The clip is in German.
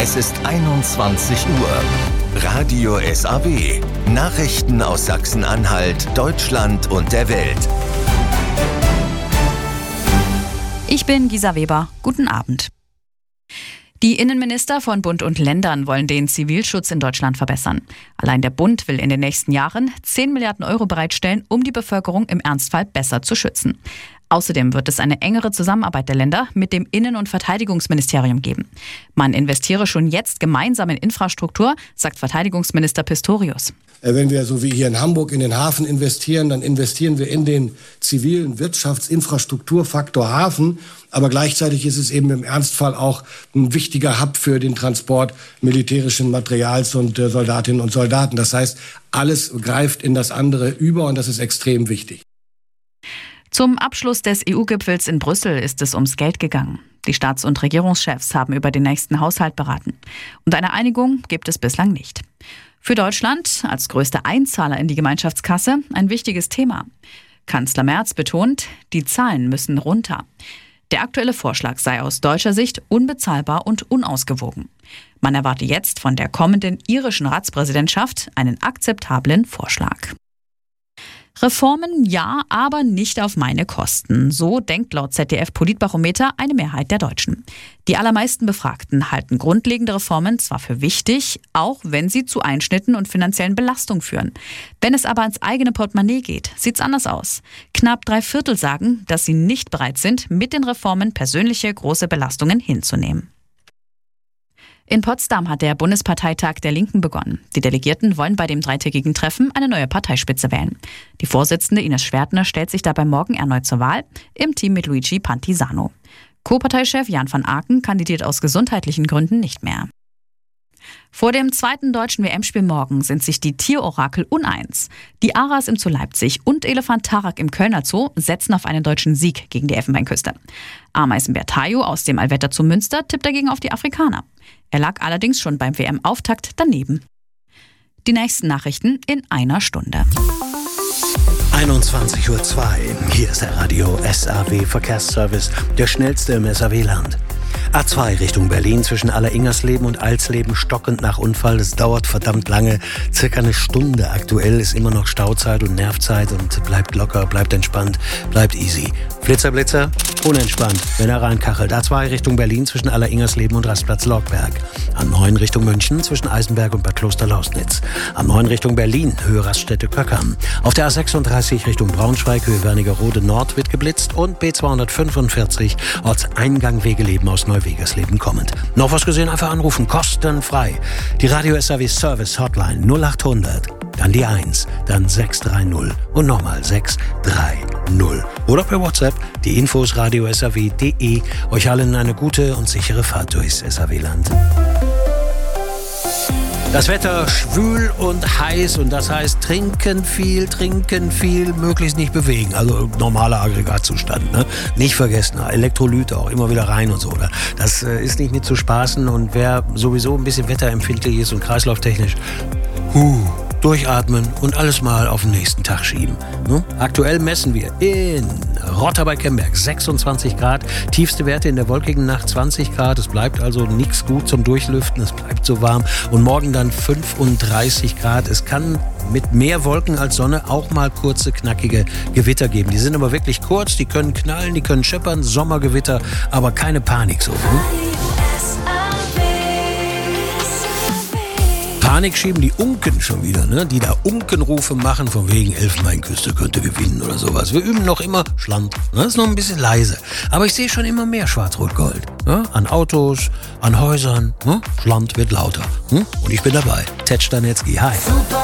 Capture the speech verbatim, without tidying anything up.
Es ist einundzwanzig Uhr. Radio S A W. Nachrichten aus Sachsen-Anhalt, Deutschland und der Welt. Ich bin Gisa Weber. Guten Abend. Die Innenminister von Bund und Ländern wollen den Zivilschutz in Deutschland verbessern. Allein der Bund will in den nächsten Jahren zehn Milliarden Euro bereitstellen, um die Bevölkerung im Ernstfall besser zu schützen. Außerdem wird es eine engere Zusammenarbeit der Länder mit dem Innen- und Verteidigungsministerium geben. Man investiere schon jetzt gemeinsam in Infrastruktur, sagt Verteidigungsminister Pistorius. Wenn wir so wie hier in Hamburg in den Hafen investieren, dann investieren wir in den zivilen Wirtschaftsinfrastrukturfaktor Hafen. Aber gleichzeitig ist es eben im Ernstfall auch ein wichtiger Hub für den Transport militärischen Materials und äh, Soldatinnen und Soldaten. Das heißt, alles greift in das andere über und das ist extrem wichtig. Zum Abschluss des E U-Gipfels in Brüssel ist es ums Geld gegangen. Die Staats- und Regierungschefs haben über den nächsten Haushalt beraten. Und eine Einigung gibt es bislang nicht. Für Deutschland, als größter Einzahler in die Gemeinschaftskasse, ein wichtiges Thema. Kanzler Merz betont, die Zahlen müssen runter. Der aktuelle Vorschlag sei aus deutscher Sicht unbezahlbar und unausgewogen. Man erwarte jetzt von der kommenden irischen Ratspräsidentschaft einen akzeptablen Vorschlag. Reformen ja, aber nicht auf meine Kosten. So denkt laut Z D F-Politbarometer eine Mehrheit der Deutschen. Die allermeisten Befragten halten grundlegende Reformen zwar für wichtig, auch wenn sie zu Einschnitten und finanziellen Belastungen führen. Wenn es aber ans eigene Portemonnaie geht, sieht's anders aus. Knapp drei Viertel sagen, dass sie nicht bereit sind, mit den Reformen persönliche große Belastungen hinzunehmen. In Potsdam hat der Bundesparteitag der Linken begonnen. Die Delegierten wollen bei dem dreitägigen Treffen eine neue Parteispitze wählen. Die Vorsitzende Ines Schwertner stellt sich dabei morgen erneut zur Wahl, im Team mit Luigi Pantisano. Co-Parteichef Jan van Aken kandidiert aus gesundheitlichen Gründen nicht mehr. Vor dem zweiten deutschen W M-Spiel morgen sind sich die Tierorakel uneins. Die Aras im Zoo Leipzig und Elefant Tarak im Kölner Zoo setzen auf einen deutschen Sieg gegen die Elfenbeinküste. Ameisenbär Tayo aus dem Allwetter Zoo Münster tippt dagegen auf die Afrikaner. Er lag allerdings schon beim W M-Auftakt daneben. Die nächsten Nachrichten in einer Stunde. einundzwanzig Uhr zwei. Hier ist der Radio S A W Verkehrsservice, der schnellste im S A W-Land. A zwei Richtung Berlin zwischen Alleringersleben und Alsleben stockend nach Unfall. Das dauert verdammt lange, circa eine Stunde. Aktuell ist immer noch Stauzeit und Nervzeit und bleibt locker, bleibt entspannt, bleibt easy. Flitzer, Blitzer, unentspannt, wenn er reinkachelt. A zwei Richtung Berlin zwischen Alleringersleben und Rastplatz Lorgberg. A neun Richtung München zwischen Eisenberg und Bad Kloster-Lausnitz. A neun Richtung Berlin, Höhe Raststätte Köckern. Auf der A sechsunddreißig Richtung Braunschweig, Höhe Wernigerode Nord wird geblitzt und B zweihundertfünfundvierzig Ortseingang Wegeleben aus Neuwegersleben kommend. Noch was gesehen? Einfach anrufen, kostenfrei. Die Radio S A W Service Hotline null achthundert, dann die eins, dann sechs drei null und nochmal sechs drei null. Oder per WhatsApp die Infos radio s a w punkt d e. Euch allen eine gute und sichere Fahrt durchs S A W-Land. Das Wetter schwül und heiß und das heißt trinken viel, trinken viel, möglichst nicht bewegen. Also normaler Aggregatzustand. Ne? Nicht vergessen, Elektrolyte auch immer wieder rein und so. Oder? Das äh, ist nicht mit zu spaßen und wer sowieso ein bisschen wetterempfindlich ist und kreislauftechnisch, huh, durchatmen und alles mal auf den nächsten Tag schieben. Ne? Aktuell messen wir in Rotter bei Kemberg sechsundzwanzig Grad, tiefste Werte in der wolkigen Nacht zwanzig Grad. Es bleibt also nichts gut zum Durchlüften, es bleibt so warm. Und morgen dann fünfunddreißig Grad. Es kann mit mehr Wolken als Sonne auch mal kurze, knackige Gewitter geben. Die sind aber wirklich kurz, die können knallen, die können scheppern, Sommergewitter, aber keine Panik so. Ne? Panik schieben die Unken schon wieder, ne? Die da Unkenrufe machen, von wegen Elfenbeinküste könnte gewinnen oder sowas. Wir üben noch immer Schland, ne? Das ist noch ein bisschen leise. Aber ich sehe schon immer mehr Schwarz-Rot-Gold. Ne? An Autos, an Häusern. Ne? Schland wird lauter. Hm? Und ich bin dabei. Ted Stanetzky, hi.